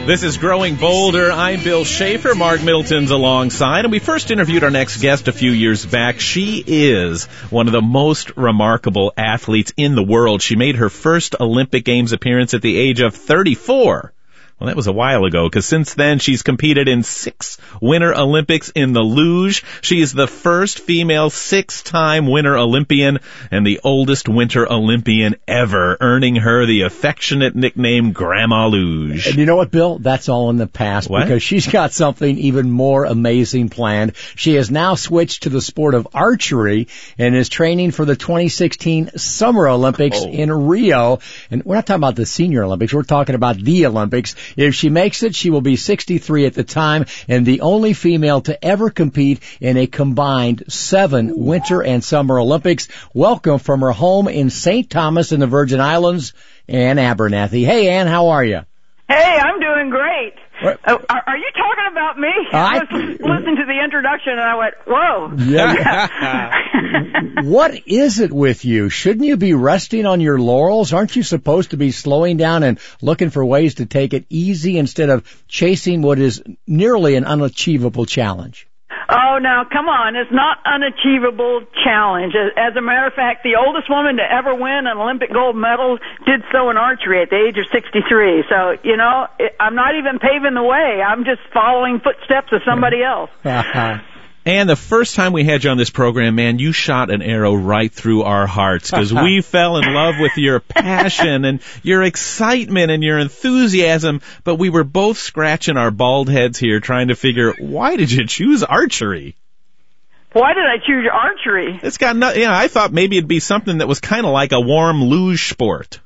This is Growing Bolder. I'm Bill Schaefer. Mark Middleton's alongside, and we first interviewed our next guest a few years back. She is one of the most remarkable athletes in the world. She made her first Olympic Games appearance at the age of 34. Well, that was a while ago, because since then she's competed in 6 Winter Olympics in the luge. She is the first female 6-time Winter Olympian and the oldest Winter Olympian ever, earning her the affectionate nickname Grandma Luge. And you know what, Bill? That's all in the past. What? Because she's got something even more amazing planned. She has now switched to the sport of archery and is training for the 2016 Summer Olympics in Rio. And we're not talking about the Senior Olympics. We're talking about the Olympics. If she makes it, she will be 63 at the time and the only female to ever compete in a combined 7 Winter and Summer Olympics. Welcome from her home in St. Thomas in the Virgin Islands, Ann Abernathy. Hey, Ann, how are you? Hey, I'm doing great. Are you talking about me? I was listening to the introduction and I went, whoa. Yeah. What is it with you? Shouldn't you be resting on your laurels? Aren't you supposed to be slowing down and looking for ways to take it easy instead of chasing what is nearly an unachievable challenge? Oh, now, come on. It's not unachievable challenge. As a matter of fact, the oldest woman to ever win an Olympic gold medal did so in archery at the age of 63. So, you know, I'm not even paving the way. I'm just following footsteps of somebody else. And the first time we had you on this program, man, you shot an arrow right through our hearts because we fell in love with your passion and your excitement and your enthusiasm, but we were both scratching our bald heads here trying to figure, why did you choose archery? Why did I choose archery? It's got no, you know, I thought maybe it'd be something that was kind of like a warm luge sport.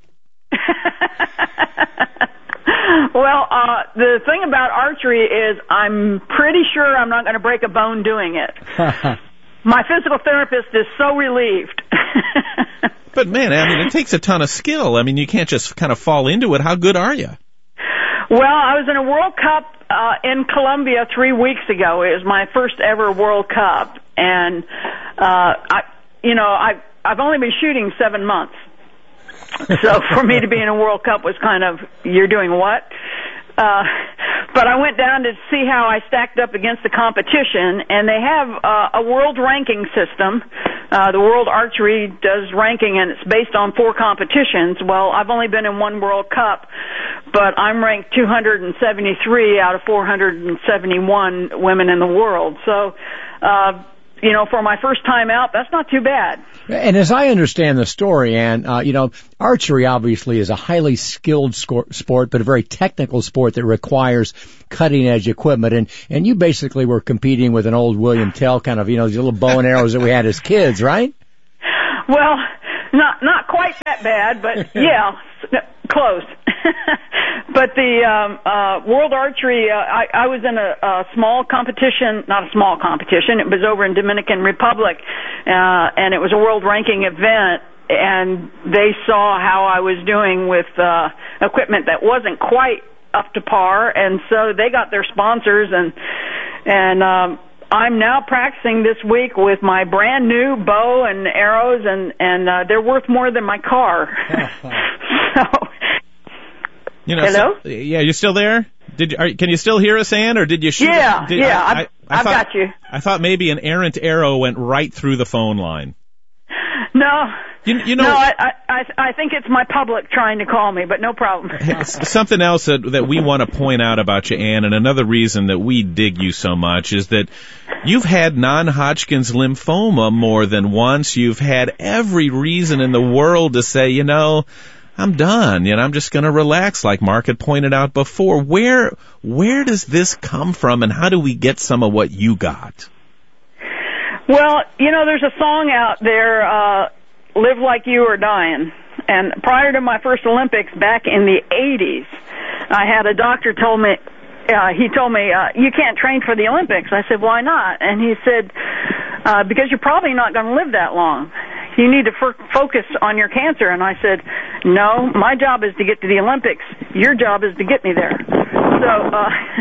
Well, the thing about archery is I'm pretty sure I'm not going to break a bone doing it. My physical therapist is so relieved. But, man, I mean, it takes a ton of skill. I mean, you can't just kind of fall into it. How good are you? Well, I was in a World Cup in Colombia 3 weeks ago. It was my first ever World Cup. And, I've only been shooting 7 months. So for me to be in a World Cup was kind of, you're doing what? But I went down to see how I stacked up against the competition, and they have a world ranking system. The World Archery does ranking, and it's based on 4 competitions. Well, I've only been in 1 World Cup, but I'm ranked 273 out of 471 women in the world. So, for my first time out, that's not too bad. And as I understand the story, Ann, archery obviously is a highly skilled sport, but a very technical sport that requires cutting-edge equipment. And you basically were competing with an old William Tell kind of, these little bow and arrows that we had as kids, right? Well, not quite that bad, but yeah, close. But the World Archery, I was in a small competition, not a small competition, it was over in Dominican Republic, and it was a world ranking event, and they saw how I was doing with equipment that wasn't quite up to par, and so they got their sponsors, and I'm now practicing this week with my brand new bow and arrows, and they're worth more than my car. So... Hello? So, yeah, you still there? Can you still hear us, Ann, or did you shoot? Yeah, I've got you. I thought maybe an errant arrow went right through the phone line. No. No, I think it's my public trying to call me, but no problem. Something else that we want to point out about you, Ann, and another reason that we dig you so much is that you've had non-Hodgkin's lymphoma more than once. You've had every reason in the world to say, I'm done. I'm just going to relax, like Mark had pointed out before. Where does this come from, and how do we get some of what you got? Well, there's a song out there, Live Like You Are Dying. And prior to my first Olympics back in the 80s, I had a doctor told me, you can't train for the Olympics. I said, why not? And he said, because you're probably not going to live that long. You need to focus on your cancer. And I said, no, my job is to get to the Olympics. Your job is to get me there. So,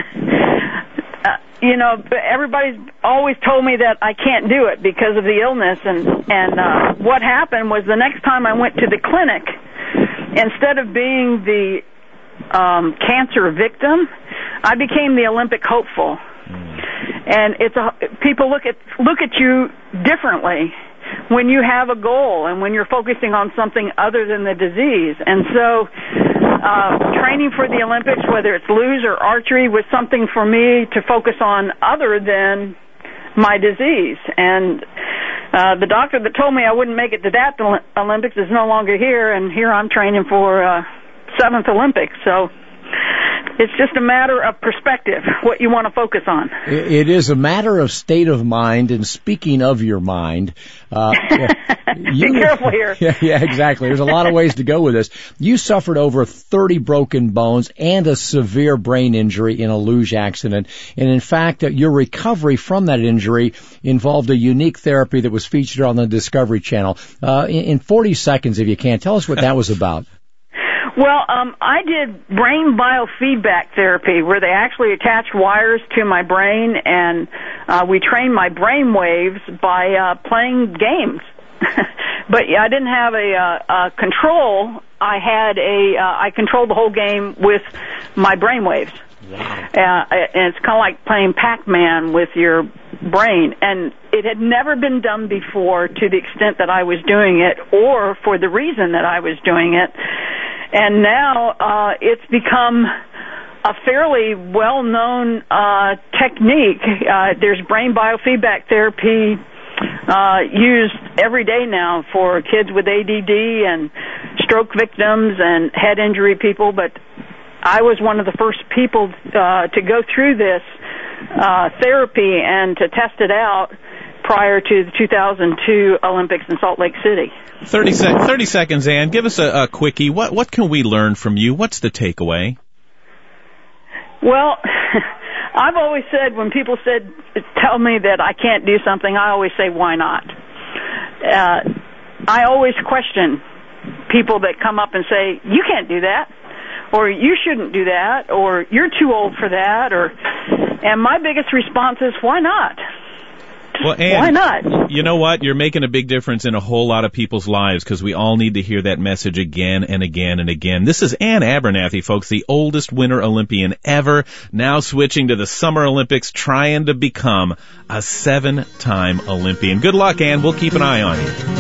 everybody's always told me that I can't do it because of the illness. And what happened was the next time I went to the clinic, instead of being the cancer victim, I became the Olympic hopeful. And people look at you differently when you have a goal and when you're focusing on something other than the disease. And so training for the Olympics, whether it's luge or archery, was something for me to focus on other than my disease. And the doctor that told me I wouldn't make it to that Olympics is no longer here, and here I'm training for 7th Olympics. So it's just a matter of perspective, what you want to focus on. It is a matter of state of mind, and speaking of your mind... Be careful here. Yeah, exactly. There's a lot of ways to go with this. You suffered over 30 broken bones and a severe brain injury in a luge accident. And in fact, your recovery from that injury involved a unique therapy that was featured on the Discovery Channel. In 40 seconds, if you can, tell us what that was about. Well, I did brain biofeedback therapy where they actually attached wires to my brain, and we trained my brain waves by playing games. But I didn't have a control. I controlled the whole game with my brain waves. Wow. And it's kind of like playing Pac-Man with your brain. And it had never been done before to the extent that I was doing it or for the reason that I was doing it. And now it's become a fairly well-known technique. There's brain biofeedback therapy used every day now for kids with ADD and stroke victims and head injury people, but I was one of the first people to go through this therapy and to test it out prior to the 2002 Olympics in Salt Lake City. 30 seconds, Ann. Give us a quickie. What can we learn from you? What's the takeaway? Well, I've always said when people tell me that I can't do something, I always say, why not? I always question people that come up and say, you can't do that, or you shouldn't do that, or you're too old for that, and my biggest response is, why not? Well, Ann, why not? You know what? You're making a big difference in a whole lot of people's lives because we all need to hear that message again and again and again. This is Ann Abernathy, folks, the oldest Winter Olympian ever, now switching to the Summer Olympics, trying to become a 7-time Olympian. Good luck, Ann. We'll keep an eye on you.